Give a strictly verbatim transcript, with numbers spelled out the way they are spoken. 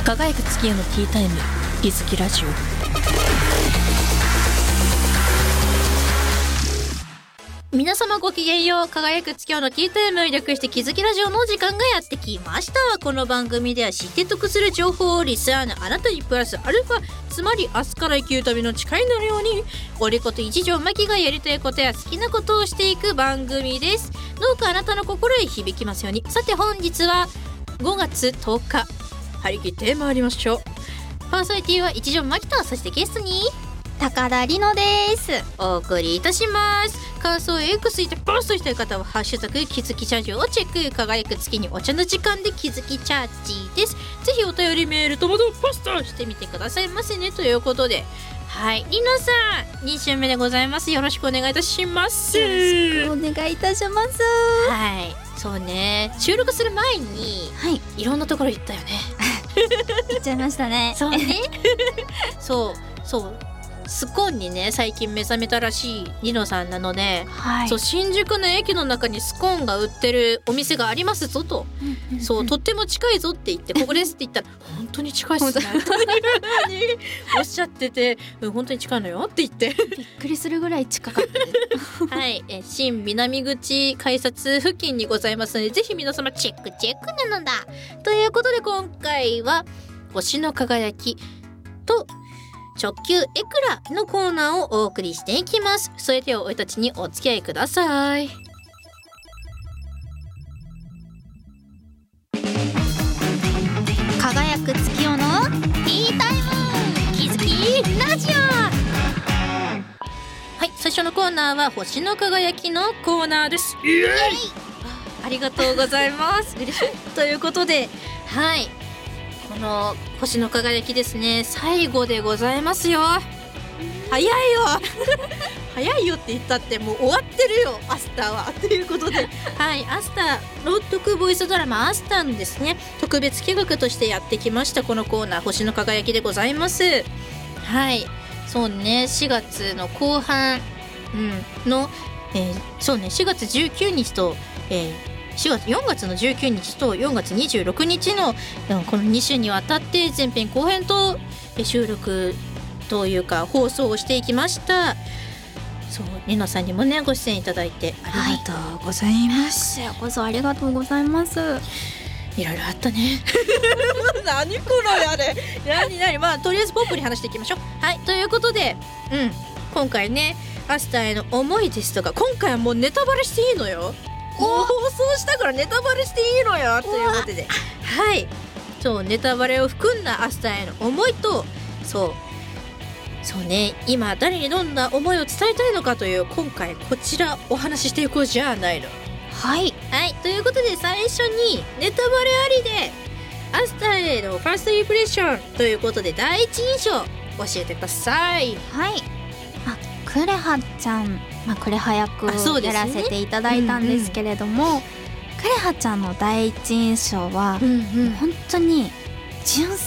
輝く月夜のティータイム、気づきラジオ。皆様ごきげんよう。輝く月夜のティータイム、略して気づきラジオの時間がやってきました。この番組では知って得する情報をリスナーのあなたにプラスアルファ、つまり明日から生きる旅の誓いのように、おりこと一条まきがやりたいことや好きなことをしていく番組です。どうかあなたの心へ響きますように。さて本日はごがつとおか、張り切って参りましょう。パーソナリティは一条まきと、そしてゲストに高田里乃です。 お送りいたします。感想を X でポストしたい方はハッシュタグ気づきチャージをチェック。輝く月にお茶の時間で気づきチャージです。ぜひお便りメールともどポストしてみてくださいませね。ということで、はい、りのさんに週目でございます。よろしくお願いいたします。 よろしくお願いいたします。 はい、そうね、収録する前に、はい、いろんなところ行ったよね。 行っちゃいましたね。 そうね。そうそうスコーンにね最近目覚めたらしいりのさんなので、はい、そう新宿の駅の中にスコーンが売ってるお店がありますぞと、うんうんうん、そうとっても近いぞって言ってここですって言ったら本当に近いっすねというふうにおっしゃってて、うん、本当に近いのよって言ってびっくりするぐらい近かったはい、え新南口改札付近にございますので、ぜひ皆様チェックチェックなのだということで、今回は星の輝きと直球エクラのコーナーをお送りしていきます。それではおいたちにお付き合いください。 輝く月夜のティータイム、 気づきラジオ。はい、最初のコーナーは星の輝きのコーナーです。イエイ、ありがとうございますということで、はい、この星の輝きですね、最後でございますよ。早いよ早いよって言ったってもう終わってるよアスターはということで、はい、アスター朗読ボイスドラマアスターのですね特別企画としてやってきましたこのコーナー、星の輝きでございます。はい、そうね、しがつの後半、うん、の、えー、そうねしがつじゅうくにちと、えーしがつよんがつのじゅうくにちとよんがつにじゅうろくにちのこのに週にわたって前編後編と収録というか放送をしていきました。そう、りのさんにもねご出演いただいてありがとうございます。 こちらこそありがとうございます。 いろいろあったね何このやれ何何まあとりあえずポップに話していきましょう。はい、ということで、うん、今回ねアスターへの思いですとか、今回はもうネタバレしていいのよ。もう放送したからネタバレしていいのよということで、はい、そうネタバレを含んだアスターへの思いと、そうそうね今誰にどんな思いを伝えたいのかという、今回こちらお話ししていこうじゃないの。 はいはい、ということで最初にネタバレありでアスターへのファーストインプレッションということで、第一印象教えてください。 はい、まあ、クレハちゃん、まあ、クレハ役をやらせていただいたんですけれども、うんうん、クレハちゃんの第一印象は、うんうん、本当に純